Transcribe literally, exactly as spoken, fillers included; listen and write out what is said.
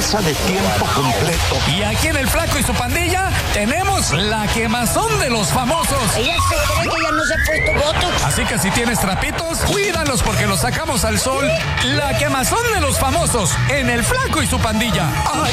empresa de tiempo completo. Y aquí en El Flaco y su pandilla tenemos la quemazón de los famosos. Ella se cree que ya no se ha puesto botox. Así que si tienes trapitos, cuídalos porque los sacamos al sol. La quemazón de los famosos en El Flaco y su pandilla. ¡Ay!